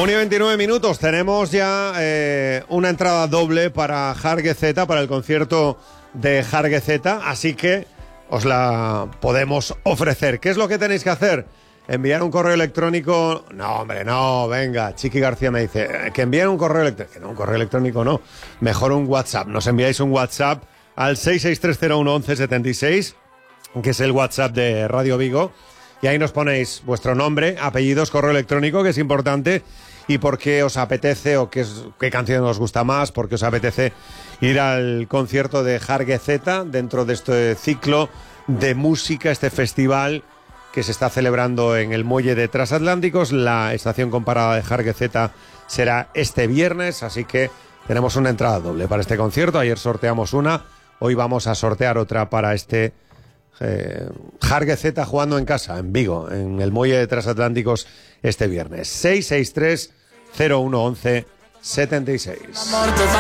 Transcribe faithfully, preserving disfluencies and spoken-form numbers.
una y veintinueve minutos. Tenemos ya eh, una entrada doble para Jarguezeta, para el concierto de Jarguezeta, así que os la podemos ofrecer. ¿Qué es lo que tenéis que hacer? Enviar un correo electrónico. No, hombre, no, venga. Chiqui García me dice que envíen un correo electrónico. No, un correo electrónico no. Mejor un WhatsApp. Nos enviáis un WhatsApp al seis seis tres cero uno once setenta y seis, que es el WhatsApp de Radio Vigo. Y ahí nos ponéis vuestro nombre, apellidos, correo electrónico, que es importante, y por qué os apetece o qué, es, qué canción os gusta más, por qué os apetece ir al concierto de Jarguezeta dentro de este ciclo de música, este festival que se está celebrando en el muelle de Transatlánticos. La estación comparada de Jarguezeta será este viernes, así que tenemos una entrada doble para este concierto. Ayer sorteamos una, hoy vamos a sortear otra para este Eh, Jarguezeta jugando en casa, en Vigo, en el muelle de Transatlánticos este viernes. seis seis tres cero uno once setenta y seis.